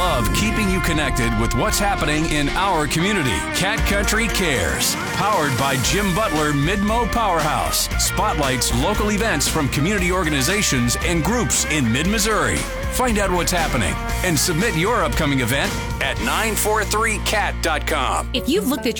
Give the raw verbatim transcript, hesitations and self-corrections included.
love keeping you connected with what's happening in our community. Cat Country Cares, powered by Jim Butler Midmo Powerhouse, spotlights local events from community organizations and groups in mid-Missouri. Find out what's happening and submit your upcoming event at nine four three cat dot com. If you've looked at